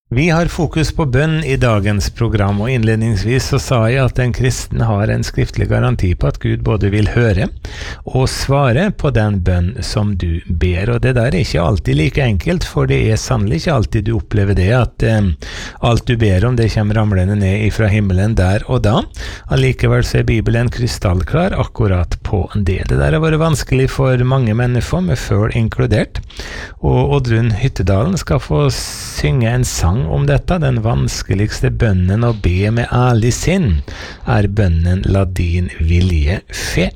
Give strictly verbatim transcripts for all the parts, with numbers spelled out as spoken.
Vi har fokus på bønn i dagens program, og innledningsvis så sa jeg at en kristen har en skriftlig garanti på at Gud både vil høre og svare på den bønn som du ber, og det der er ikke alltid like enkelt, for det er sannelig ikke alltid du opplever det, at eh, alt du ber om det kommer ramlende ned ifra himmelen der og da. Allikevel så er Bibelen krystallklar akkurat på det. Det der har vært vanskelig for mange mennesker, med føl inkludert, og Oddrun Hyttedalen skal få synge en sang om dette. Den vanskeligste bønnen å be med ærlig sinn er bønnen la din vilje fe.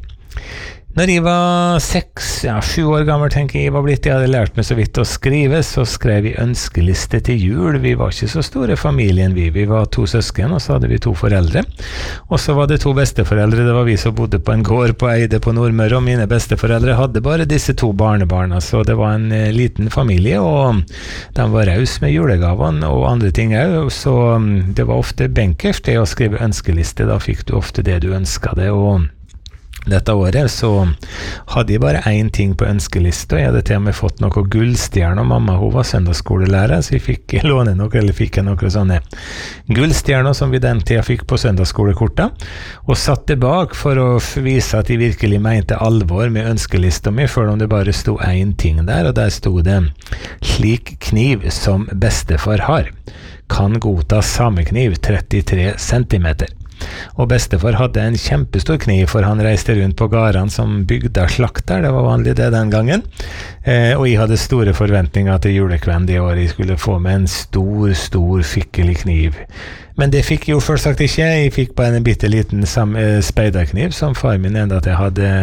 Når jeg var seks, ja, sju år gammel tenker jeg jeg var blitt, jeg hadde lært meg så vidt å skrive, så skrev jeg ønskeliste til jul. Vi var ikke så store familien vi, vi var to søsken, og så hadde vi to foreldre, og så var det to besteforeldre, det var vi som bodde på en gård på Eide på Nordmøre, og mine besteforeldre hadde bare disse to barnebarna, så det var en liten familie, og de var raus med julegavene og andre ting også, så det var ofte benkers det å skrive ønskeliste, da fikk du ofte det du ønsket det, og dette året så hadde jeg bare én ting på ønskelista. Jeg hadde til og med fått noen gullstjerner. Mamma hun var søndagsskolelærer, så jeg fikk låne noe, eller fikk jeg noen sånne gullstjerner som vi den tida fikk på søndagsskolekorta, og satte bak for å vise at jeg virkelig mente alvor med ønskelista mi, for om det bare sto én ting der, og der sto det: slik kniv som bestefar har, kan godta samme kniv trettitre centimeter. Og bestefar hadde en kjempestor kniv, for han reiste rundt på gårdene som bygda slakter, det var vanlig det den gangen, eh, og jeg hadde store forventninger til julekvelden det året jeg skulle få med en stor, stor, fikkelig kniv. Men det fikk jeg jo først sagt ikke, jeg fikk bare en bitteliten speiderkniv som far min enda at jeg hadde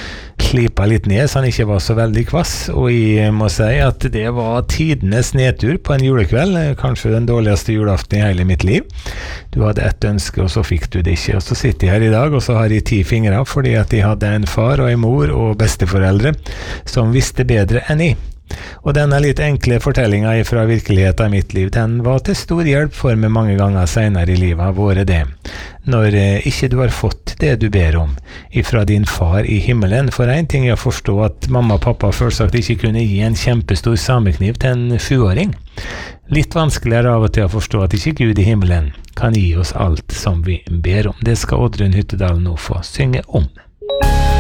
slipa litt ned, så han ikke var så veldig kvass, og jeg må si at det var tidenes nedtur på en julekveld, kanskje den dårligste julaften i hele mitt liv. Du hadde ett ønske, og så fikk du det ikke, og så sitter jeg her i dag, og så har jeg ti fingre, fordi at jeg hadde en far og en mor og besteforeldre som visste bedre enn jeg. Og denne litt enkle fortellinga fra virkeligheten i mitt liv, den var til stor hjelp for meg mange ganger senere i livet av våre det. Når eh, ikke du har fått det du ber om ifra din far i himmelen, for en ting er å forstå at mamma og pappa først sagt ikke kunne gi en kjempestor samekniv til en sjuåring. Litt vanskeligere av og til å forstå at ikke Gud i himmelen kan gi oss alt som vi ber om. Det skal Oddrun Hyttedal nå få synge om.